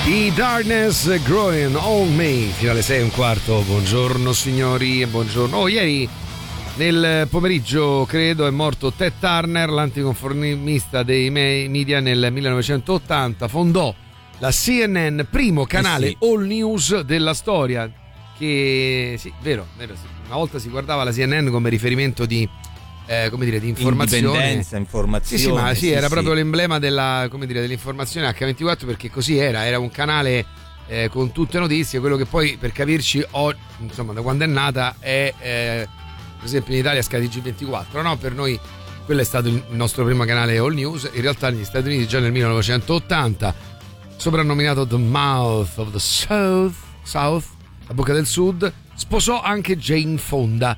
I Darkness Growing on Me fino alle 6:15. Buongiorno signori e buongiorno. Ieri nel pomeriggio credo è morto Ted Turner, l'anticonformista dei media. Nel 1980 fondò la CNN, primo canale all news della storia, che sì, vero, sì. Una volta si guardava la CNN come riferimento di come dire, di informazione, indipendenza, informazione. Sì, ma sì, era proprio l'emblema della, come dire, dell'informazione H24, perché così era un canale con tutte notizie. Quello che poi, per capirci, insomma, da quando è nata è per esempio in Italia Sky TG24, no? Per noi quello è stato il nostro primo canale all news. In realtà negli Stati Uniti già nel 1980, soprannominato The Mouth of the South, la bocca del Sud, sposò anche Jane Fonda.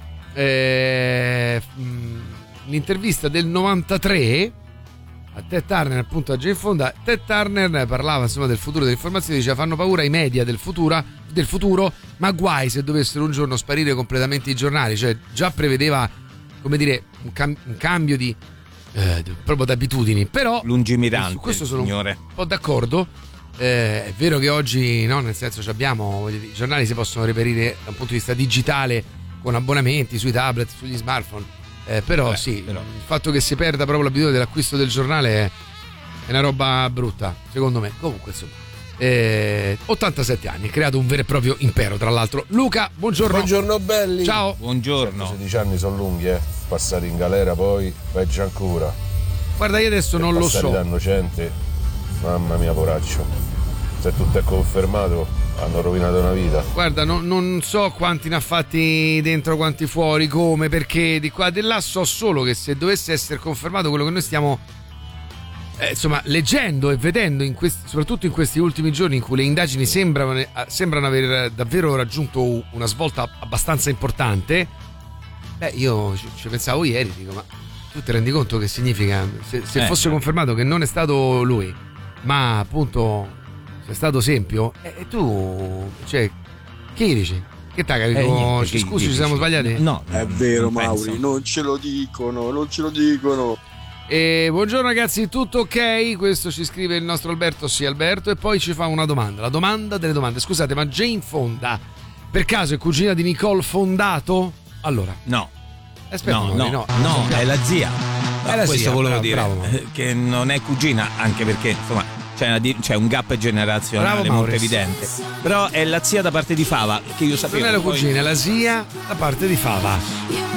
L'intervista del 93 a Ted Turner, appunto, a Jane Fonda, Ted Turner parlava insomma del futuro dell'informazione, diceva: fanno paura i media del futuro, ma guai se dovessero un giorno sparire completamente i giornali. Cioè già prevedeva, come dire, un cambio di proprio d'abitudini. Però lungimirante, su questo sono signore, un po' d'accordo. È vero che oggi, no, nel senso, abbiamo i giornali si possono reperire da un punto di vista digitale con abbonamenti sui tablet, sugli smartphone, però sì, però il fatto che si perda proprio l'abitudine dell'acquisto del giornale è una roba brutta, secondo me. Comunque, insomma, 87 anni, creato un vero e proprio impero, tra l'altro. Luca, buongiorno. Buongiorno belli. Ciao. Buongiorno. 16 anni sono lunghi, passati in galera, poi peggio ancora. Guarda, io adesso non lo so. Da innocente, mamma mia, poraccio. Se tutto è confermato, hanno rovinato una vita. Guarda, non so quanti ne ha fatti dentro, quanti fuori, come, perché di qua e di là. So solo che se dovesse essere confermato quello che noi stiamo insomma leggendo e vedendo soprattutto in questi ultimi giorni, in cui le indagini sembrano aver davvero raggiunto una svolta abbastanza importante, io ci pensavo ieri, dico: ma tu ti rendi conto che significa se fosse confermato che non è stato lui, ma appunto è stato Sempio, e tu, cioè, che gli dici? Che taga? Scusi, ci siamo sbagliati? No, è vero, Mauri, non ce lo dicono. Buongiorno ragazzi, tutto ok? Questo ci scrive il nostro Alberto. Sì, Alberto. E poi ci fa una domanda, la domanda delle domande. Scusate, ma Jane Fonda per caso è cugina di Nicole Fondato? Allora, no. Aspetta, no, è la zia. È la questo zia, volevo bravo. dire, che non è cugina, anche perché insomma c'è un gap generazionale bravo, molto evidente. Però è la zia da parte di Fava, che io sapevo. Non è la cugina, è la zia da parte di Fava.